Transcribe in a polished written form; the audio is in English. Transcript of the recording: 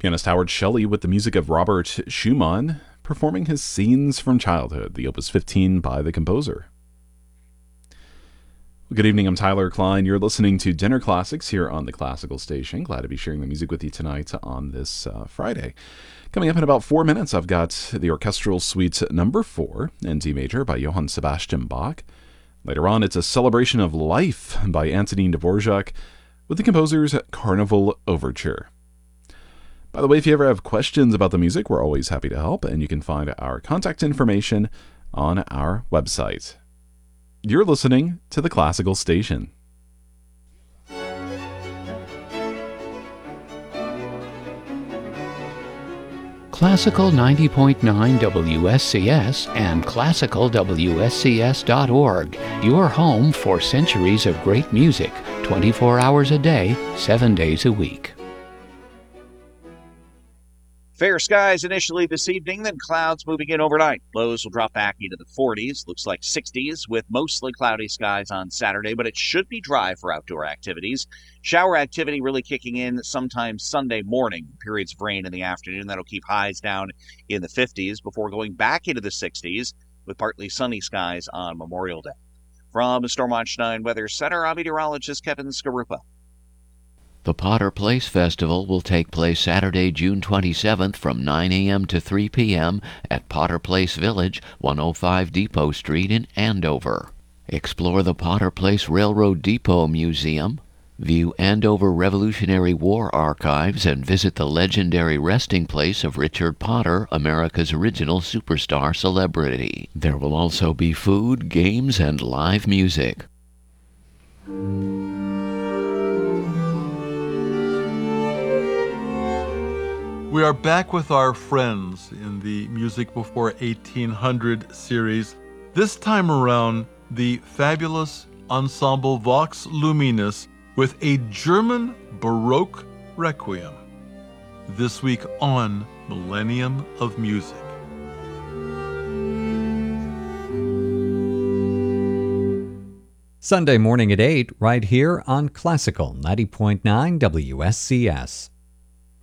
Pianist Howard Shelley with the music of Robert Schumann, performing his Scenes from Childhood, the Opus 15 by the composer. Well, good evening, I'm Tyler Klein. You're listening to Dinner Classics here on the Classical Station. Glad to be sharing the music with you tonight on this Friday. Coming up in about 4 minutes, I've got the Orchestral Suite No. 4 in D major by Johann Sebastian Bach. Later on, it's a Celebration of Life by Antonin Dvorak with the composer's Carnival Overture. By the way, if you ever have questions about the music, we're always happy to help, and you can find our contact information on our website. You're listening to the Classical Station. Classical 90.9 WSCS and classicalwscs.org, your home for centuries of great music, 24 hours a day, 7 days a week. Fair skies initially this evening, then clouds moving in overnight. Lows will drop back into the 40s, looks like 60s, with mostly cloudy skies on Saturday, but it should be dry for outdoor activities. Shower activity really kicking in sometime Sunday morning. Periods of rain in the afternoon. That'll keep highs down in the 50s before going back into the 60s with partly sunny skies on Memorial Day. From the Stormont Schneider Weather Center, I'm meteorologist Kevin Skarupa. The Potter Place Festival will take place Saturday, June 27th from 9 a.m. to 3 p.m. at Potter Place Village, 105 Depot Street in Andover. Explore the Potter Place Railroad Depot Museum, view Andover Revolutionary War archives, and visit the legendary resting place of Richard Potter, America's original superstar celebrity. There will also be food, games, and live music. We are back with our friends in the Music Before 1800 series. This time around, the fabulous ensemble Vox Luminis with a German Baroque Requiem. This week on Millennium of Music. Sunday morning at 8, right here on Classical 90.9 WSCS.